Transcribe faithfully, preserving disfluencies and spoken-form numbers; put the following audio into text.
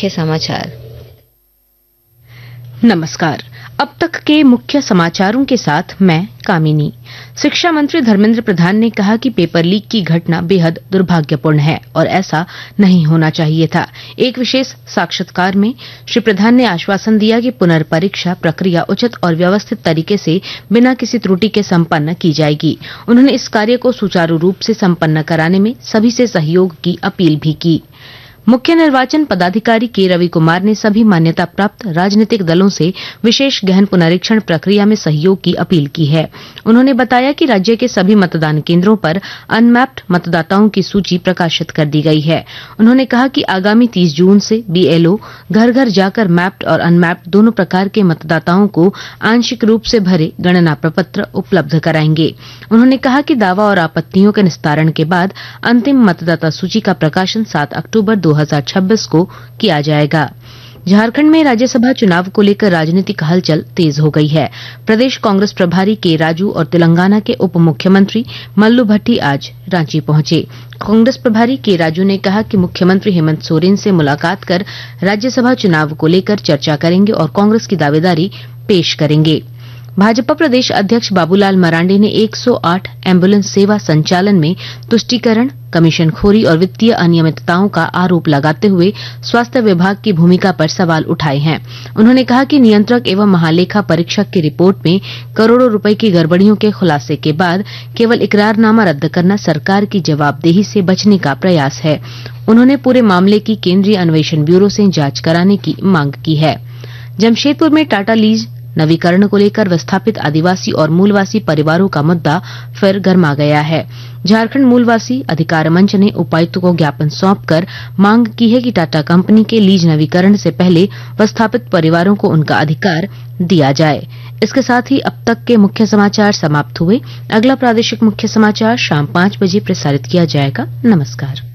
मुख्य समाचार। नमस्कार। अब तक के मुख्य समाचारों के साथ मैं कामिनी। शिक्षा मंत्री धर्मेंद्र प्रधान ने कहा कि पेपर लीक की घटना बेहद दुर्भाग्यपूर्ण है और ऐसा नहीं होना चाहिए था। एक विशेष साक्षात्कार में श्री प्रधान ने आश्वासन दिया कि पुनर्परीक्षा प्रक्रिया उचित और व्यवस्थित तरीके से बिना किसी त्रुटि के संपन्न की जाएगी। उन्होंने इस कार्य को सुचारू रूप से संपन्न कराने में सभी से सहयोग की अपील भी की। मुख्य निर्वाचन पदाधिकारी के रवि कुमार ने सभी मान्यता प्राप्त राजनीतिक दलों से विशेष गहन पुनरीक्षण प्रक्रिया में सहयोग की अपील की है। उन्होंने बताया कि राज्य के सभी मतदान केंद्रों पर अनमैप्ड मतदाताओं की सूची प्रकाशित कर दी गई है। उन्होंने कहा कि आगामी तीस जून से बीएलओ घर घर जाकर मैप्ड और अनमैप्ड दोनों प्रकार के मतदाताओं को आंशिक रूप से भरे गणना प्रपत्र उपलब्ध कराएंगे। उन्होंने कहा कि दावा और आपत्तियों के निस्तारण के बाद अंतिम मतदाता सूची का प्रकाशन सात अक्टूबर दो हजार छब्बीस को किया जाएगा। झारखंड में राज्यसभा चुनाव को लेकर राजनीतिक हलचल तेज हो गई है। प्रदेश कांग्रेस प्रभारी के राजू और तेलंगाना के उप मुख्यमंत्री मल्लू भट्टी आज रांची पहुंचे। कांग्रेस प्रभारी के राजू ने कहा कि मुख्यमंत्री हेमंत सोरेन से मुलाकात कर राज्यसभा चुनाव को लेकर चर्चा करेंगे और कांग्रेस की दावेदारी पेश करेंगे। भाजपा प्रदेश अध्यक्ष बाबूलाल मरांडी ने एक सौ आठ एम्बुलेंस सेवा संचालन में तुष्टीकरण, कमीशनखोरी और वित्तीय अनियमितताओं का आरोप लगाते हुए स्वास्थ्य विभाग की भूमिका पर सवाल उठाए हैं। उन्होंने कहा कि नियंत्रक एवं महालेखा परीक्षक की रिपोर्ट में करोड़ों रुपए की गड़बड़ियों के खुलासे के बाद केवल इकरारनामा रद्द करना सरकार की जवाबदेही से बचने का प्रयास है। उन्होंने पूरे मामले की केंद्रीय अन्वेषण ब्यूरो से जांच कराने की मांग की है। जमशेदपुर में टाटा लीज नवीकरण को लेकर विस्थापित आदिवासी और मूलवासी परिवारों का मुद्दा फिर गर्मा गया है। झारखंड मूलवासी अधिकार मंच ने उपायुक्त को ज्ञापन सौंपकर मांग की है कि टाटा कंपनी के लीज नवीकरण से पहले विस्थापित परिवारों को उनका अधिकार दिया जाए। इसके साथ ही अब तक के मुख्य समाचार समाप्त हुए। अगला प्रादेशिक मुख्य समाचार शाम पांच बजे प्रसारित किया जाएगा। नमस्कार।